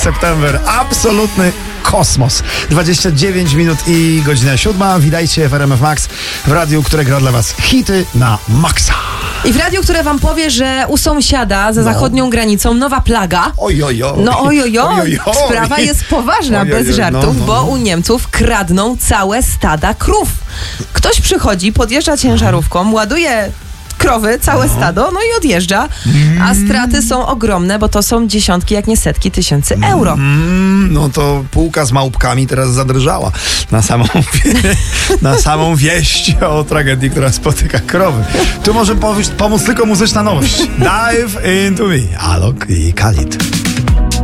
September, absolutny kosmos. 29 minut i godzina 7. Witajcie w RMF Max, w radiu, które gra dla was hity na maksa. I w radiu, które wam powie, że u sąsiada za zachodnią granicą nowa plaga. Ojojoj. No ojojoj. Sprawa jest poważna, bez żartów, bo u Niemców kradną całe stada krów. Ktoś przychodzi, podjeżdża ciężarówką, ładuje krowy, całe stado, no i odjeżdża. A straty są ogromne, bo to są dziesiątki, jak nie setki tysięcy euro. No to półka z małpkami teraz zadrżała na samą wieść o tragedii, która spotyka krowy. Tu może pomóc tylko muzyczna nowość. Dive into me. Alok i Khalid.